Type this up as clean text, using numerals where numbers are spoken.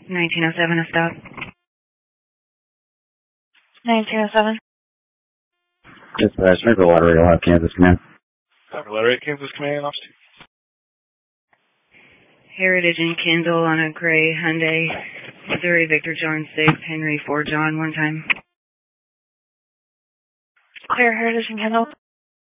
1907, a stop. 1907. Dispatch, Metro Lottery, Ohio, Kansas, command. Lottery, Kansas, command, officer. Heritage and Kendall on a gray Hyundai. Missouri, Victor John 6, Henry 4 John, one time. Clear Heritage and Kendall.